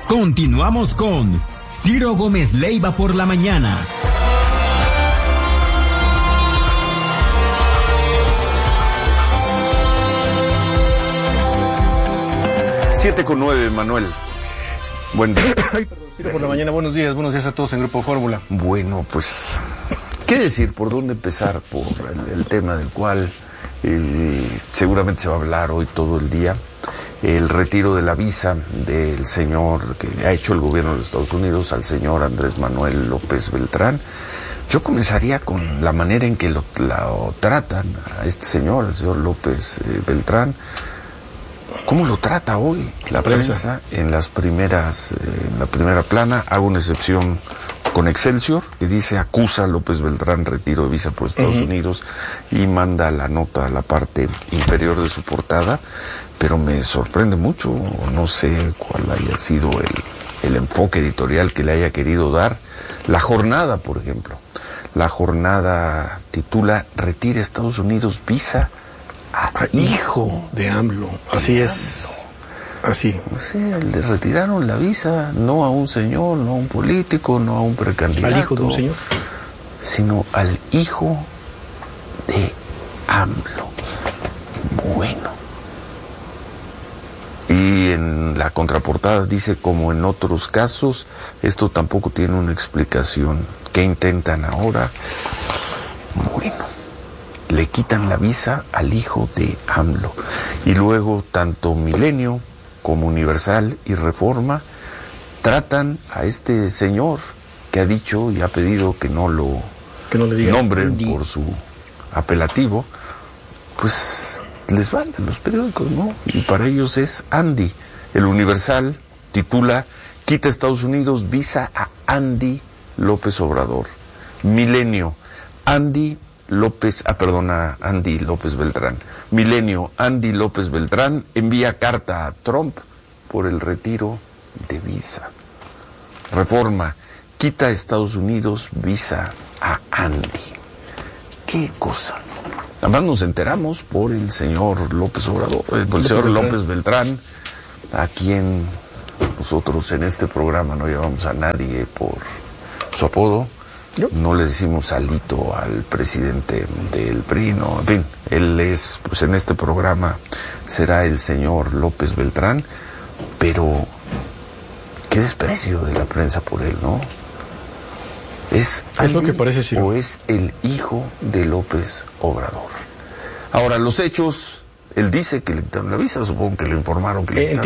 Continuamos con Ciro Gómez Leiva por la mañana. 7:09, Manuel. Buen día. Ay, perdón, Ciro por la mañana. Buenos días a todos en Grupo Fórmula. Bueno, pues, ¿qué decir? ¿Por dónde empezar? Por el tema del cual seguramente se va a hablar hoy todo el día. El retiro de la visa del señor que ha hecho el gobierno de los Estados Unidos al señor Andrés Manuel López Beltrán. Yo comenzaría con la manera en que lo tratan a este señor, el señor López Beltrán. ¿Cómo lo trata hoy la prensa en las primeras, en la primera plana? Hago una excepción con Excelsior, que dice acusa a López Beltrán retiro de visa por Estados Unidos y manda la nota a la parte inferior de su portada, pero me sorprende mucho, no sé cuál haya sido el enfoque editorial que le haya querido dar. La Jornada, por ejemplo. La Jornada titula Retira Estados Unidos visa a hijo de AMLO. Así es. Así. O sea, le retiraron la visa no a un señor, no a un político, no a un precandidato. ¿Al hijo de un señor? Sino al hijo de AMLO. Bueno. Y en la contraportada dice, como en otros casos, esto tampoco tiene una explicación. ¿Qué intentan ahora? Bueno. Le quitan la visa al hijo de AMLO. Y luego tanto Milenio como Universal y Reforma tratan a este señor que ha dicho y ha pedido que no lo nombren por su apelativo. Pues les valen los periódicos, ¿no? Y para ellos es Andy. El Universal titula quita Estados Unidos visa a Andy López Obrador. Milenio, Andy López Beltrán. Milenio, Andy López Beltrán envía carta a Trump por el retiro de visa. Reforma, quita a Estados Unidos visa a Andy. ¿Qué cosa? Además nos enteramos por el señor López Obrador, por el señor López Beltrán, a quien nosotros en este programa no llevamos a nadie por su apodo. No le decimos Salito al presidente del PRI, no, en fin, él es, pues en este programa será el señor López Beltrán, pero qué desprecio de la prensa por él, ¿no? ¿Es lo que parece, Ciro? ¿O es el hijo de López Obrador? Ahora, los hechos, él dice que le quitaron la visa, supongo que le informaron que le quitaron